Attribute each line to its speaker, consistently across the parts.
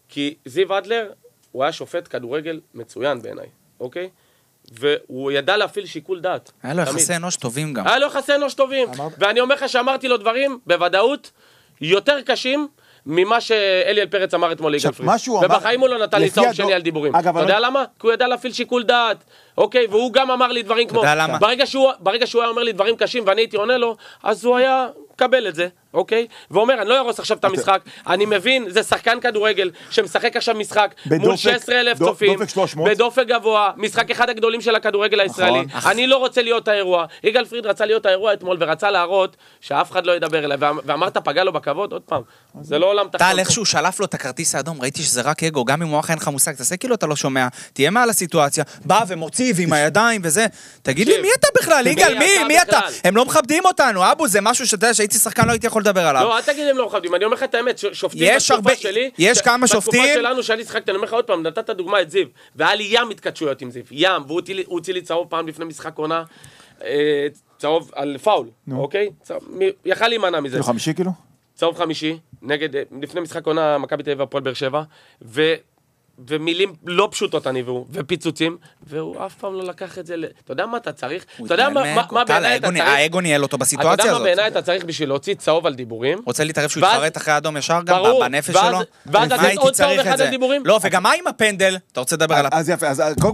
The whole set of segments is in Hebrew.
Speaker 1: כי זיו אדלר, הוא היה שופט כדורגל מצוין בעיניי, אוקיי? והוא ידע להפעיל שיקול דעת.
Speaker 2: היה לו יחסי אנוש טובים גם.
Speaker 1: היה לו יחסי אנוש טובים. ואני אומר לך שאמרתי לו דברים, בוודאות, יותר קשים, ממה שאליאל פרץ אמר אתמול ליגאל פריד. ובחיים הוא לא נתן לי צהוב שני על דיבורים. אתה יודע למה? כי הוא ידע להפעיל שיקול דעת. אוקיי, והוא גם אמר לי דברים כמו... ברגע שהוא היה אומר לי דברים קשים ואני הייתי עונה לו, אז הוא היה קבל את זה, אוקיי? ואומר, אני לא ארוס עכשיו את המשחק, אני מבין, זה שחקן כדורגל שמשחק עכשיו משחק מול 16,000 צופים, בדופק גבוה, משחק אחד הגדולים של הכדורגל הישראלי. אני לא רוצה להיות האירוע. יגאל פריד רצה להיות האירוע אתמול ורצה להראות שאף אחד לא ידבר אליי, ואמרת פגע לו בכבוד, עוד פעם. זה לא עולם תחתון.
Speaker 2: טל, איכשהו שלף לו את הכרטיס האדום, ראיתי שזה רק אגו, גם אם הוא אחרי אין לך מושג, תעשה כאילו אתה לא שומע, תהיה מעל הסיטואציה, בא ומוציא עם הידיים וזה. תגיד לי, מי אתה בכלל? יגאל, מי אתה? הם לא מכבדים אותנו, אבו, זה משהו שאתה יודע שהייתי שחקן לא הייתי יכול לדבר עליו.
Speaker 1: לא, אל תגיד הם לא מכבדים, אני אומר לך את האמת, שופטים בתקופה שלי,
Speaker 2: יש כמה שופטים,
Speaker 1: בתקופה שלנו שאני שחקתי, אני אומר לך עוד פעם, נתת דוגמה את זיו, והיה לי ים התקדשויות עם זיו, ים, והוא הוציא לי צהוב פעם לפני משחק עונה, צהוב על פאול, אוקיי? יכל להימנע מזה.
Speaker 3: 5 כאילו?
Speaker 1: צהוב 5, נגד, לפני משחק עונה, מכבי תל אביב הפועל באר שבע, ומילים לא פשוטות הניבאו, ופיצוצים, והוא אף פעם לא לקח את זה, אתה יודע מה אתה צריך? אתה יודע מה בעיניי אתה צריך?
Speaker 2: האגו ניהל אותו בסיטואציה הזאת.
Speaker 1: אתה יודע מה בעיניי אתה צריך בשביל להוציא צהוב על דיבורים?
Speaker 2: רוצה להתערב שהוא יתחרט אחרי האדום ישר גם בנפש שלו?
Speaker 1: ואז לתת עוד צהוב אחד על דיבורים?
Speaker 2: לא, וגם מה עם הפנדל? אתה רוצה לדבר עליו?
Speaker 3: אז יפה, אז קודם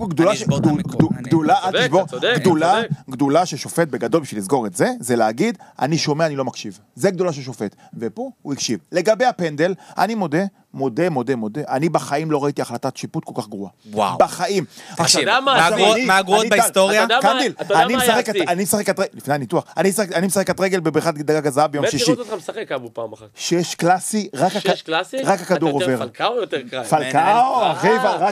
Speaker 3: כל גדולה ששופט בגדול בשביל לסגור את זה, זה להגיד, אני שומע, אני לא מקשיב. זה גדולה ששופט. ופה הוא הקשיב. לגבי הפנדל, אני מודה, אני בחיים לא ראיתי החלטת שיפוט כל כך גרועה.
Speaker 2: וואו.
Speaker 3: בחיים.
Speaker 2: מהגרועות בהיסטוריה?
Speaker 3: קנדיל, לפני הניתוח, אני משחק את רגל בבריכת דגג הזהב ביום שישי.
Speaker 1: באמת לראות אותך משחק אבו פעם אחת.
Speaker 3: 6 קלאסי, רק הכדור עובר.
Speaker 1: אתה יותר פלקאו או יותר קראי?
Speaker 3: פלקאו, אחי,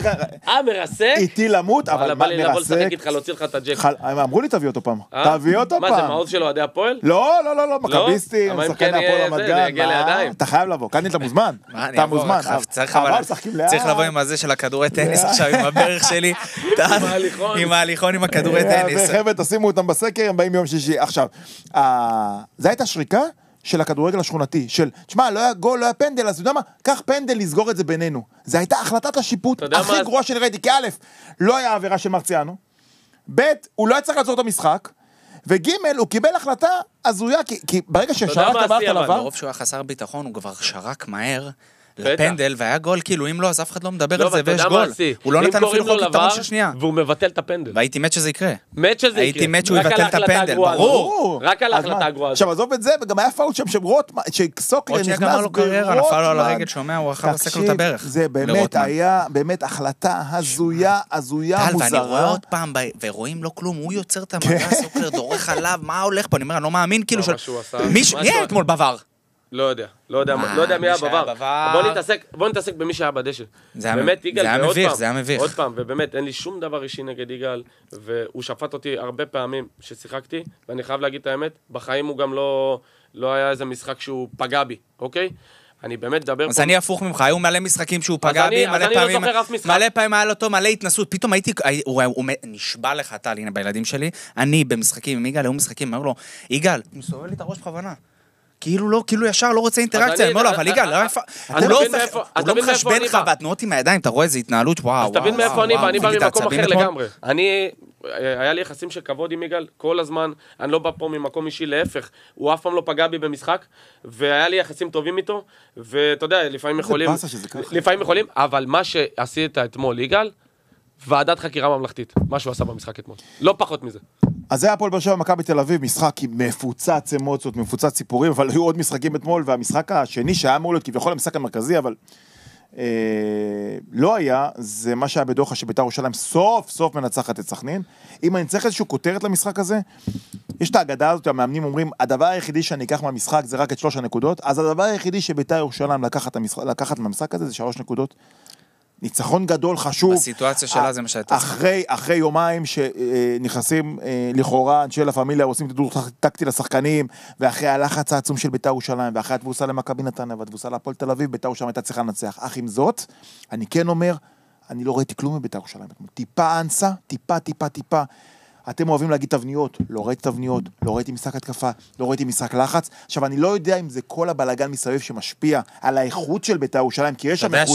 Speaker 1: מרסק?
Speaker 3: איתי למות, אבל
Speaker 1: בא לי לבוא לשחק איתך, להוציא לך את הג'ק.
Speaker 3: הם אמרו לי תביא אותו פעם. תביא אותו פעם.
Speaker 1: מה זה, מעוז שלו עדי הפועל?
Speaker 3: לא, מכביסטים, שחקן הפועל רמת גן. אתה חייב לבוא, קנדיל אתה מוזמן. אתה מוזמן.
Speaker 2: צריך לבוא עם הזה של הכדורי טניס עכשיו, עם הברך שלי, עם ההליכון, עם הכדורי טניס.
Speaker 3: חבר'ה, תשימו אותם בסקר, הם באים ביום שישי. עכשיו, זו הייתה שריקה של הכדורגל השכונתי, של, תשמע, לא היה גול, לא היה פנדל, אז אתה יודע מה? קח פנדל לסגור את זה בינינו. זו הייתה החלטת השיפוט הכי גרועה שאני ראיתי, כי א', לא היה עבירה של מרציאנו, ב', הוא לא היה צריך לעצור את המשחק, וג' הוא קיבל החלטה הזויה, כי ברגע ששרק את המערכת על עבר...
Speaker 2: ברוב שהוא היה חסר ביטחון, הוא כבר שרק מהר לפנדל, והיה גול, כאילו אם לא, אז אף אחד לא מדבר על זה, ויש גול. הוא לא נתן אפילו חוק יתרון של שנייה.
Speaker 1: והוא מבטל את הפנדל.
Speaker 2: והייתי מת שזה יקרה.
Speaker 1: הייתי
Speaker 2: מת שהוא יבטל את הפנדל, ברור.
Speaker 1: רק על ההחלטה הגרועה.
Speaker 3: עכשיו, עזוב את זה, וגם היה פאול שם שסוקלר נכנס
Speaker 2: גמר לו קריירה, נפל לו על הרגל, שומע, הוא אחר לסק לו את הברך.
Speaker 3: זה באמת היה, באמת החלטה הזויה, מוזרה.
Speaker 2: ואני רואה עוד פעם, ורואים לו כלום, הוא יוצר את המגע, סוקלר דורך עליו, מה הולך פה? אני אומר, אני לא מאמין, כאילו מי היה אתמול בבר?
Speaker 1: לא יודע מי היה בבר. בוא נתעסק במי שהיה בדשא. באמת יגאל,
Speaker 2: זה היה מביך.
Speaker 1: עוד פעם, ובאמת אין לי שום דבר אישי נגד יגאל, והוא שפט אותי הרבה פעמים ששיחקתי, ואני חייב להגיד את האמת, בחיים הוא גם לא היה איזה משחק שהוא פגע בי, אוקיי? אני באמת מדבר...
Speaker 2: אז אני הפוך ממך, היו מלא משחקים שהוא פגע בי, מלא פעמים היה לו טוב, מלא התנסות, פתאום הייתי, הוא נשבע לך, טל, הנה בילדים שלי, אני במשחקים עם יגאל, היו משחקים, אמר לו, יגאל, הוא מסובב לי את הראש בכוונה. כאילו ישר לא רוצה אינטראקציה, אני אומר לו, אבל יגאל, הוא לא מחשבן לך והתנועות עם הידיים, אתה רואה איזה התנהלות, וואו.
Speaker 1: אז תבין מאיפה אני בא ממקום אחר לגמרי. היה לי יחסים של כבוד עם יגאל כל הזמן, אני לא בא פה ממקום אישי, להפך, הוא אף פעם לא פגע בי במשחק, והיה לי יחסים טובים איתו, ואתה יודע, לפעמים יכולים, אבל מה שעשית אתמול, יגאל, ועדת חקירה ממלכתית, מה שהוא עשה במשחק אתמול, לא פחות מזה.
Speaker 3: אז זה היה הפועל באר שבע מכבי תל אביב, משחק עם מפוצץ אמוציות, מפוצץ סיפורים, אבל היו עוד משחקים אתמול, והמשחק השני שהיה אמור להיות כביכול המשחק המרכזי, אבל לא היה, זה מה שהיה בדוחה שבית"ר ירושלים סוף מנצחת את סכנין. אם אני צריך איזושהי כותרת למשחק הזה, יש את האגדה הזאת, המאמנים אומרים, הדבר היחידי שאני אקח מהמשחק זה רק את 3 הנקודות, אז הדבר היחידי שבית"ר ירושלים לקחת מהמשחק הזה זה 3 נקודות. ניצחון גדול, חשוב.
Speaker 2: בסיטואציה שלה זה מה שהייתה.
Speaker 3: אחרי יומיים שנכנסים לכאורה, אנשי לה פמיליה, עושים תדור טקטי לשחקנים, ואחרי הלחץ העצום של בית"ר ירושלים, ואחרי התבוסה למכבי נתניה, והתבוסה להפועל תל אביב, בית"ר ירושלים הייתה צריכה לנצח. אך עם זאת, אני כן אומר, אני לא ראיתי כלום מבית"ר ירושלים. טיפה אנסה, טיפה. אתם אוהבים להגיד תבניות, לא ראיתי תבניות, לא ראיתי משחק התקפה, לא ראיתי משחק לחץ. עכשיו, אני לא יודע אם זה כל הבלגן מסביב שמשפיע על האיכות של בית"ר ירושלים, כי יש שם איכות.